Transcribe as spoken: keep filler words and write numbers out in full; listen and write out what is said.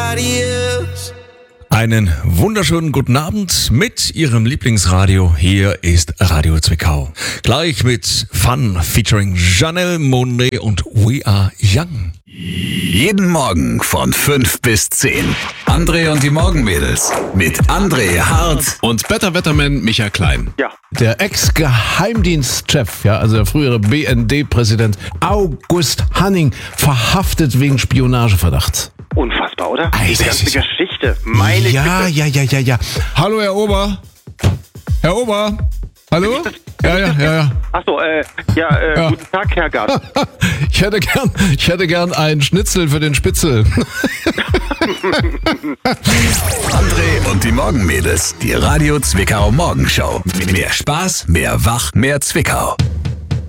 nobody else. Einen wunderschönen guten Abend mit Ihrem Lieblingsradio. Hier ist Radio Zwickau. Gleich mit Fun featuring Janelle Monáe und We Are Young. Jeden Morgen von fünf bis zehn. André und die Morgenmädels mit André Hart und Better Wetterman Michael Klein. Ja. Der Ex-Geheimdienstchef, ja, also der frühere B N D-Präsident August Hanning, verhaftet wegen Spionageverdachts. Unfassbar, oder? Ei, Diese das ganze ist- Geschichte. Meine Ja, Güte. ja, ja, ja, ja. Hallo, Herr Ober. Herr Ober. Hallo? Ja, ja, ja, ja. Achso, äh, ja, äh, Ja. guten Tag, Herr Gast. Ich hätte gern, ich hätte gern einen Schnitzel für den Spitzel. André und die Morgenmädels. Die Radio Zwickau Morgenshow. Mehr Spaß, mehr Wach, mehr Zwickau.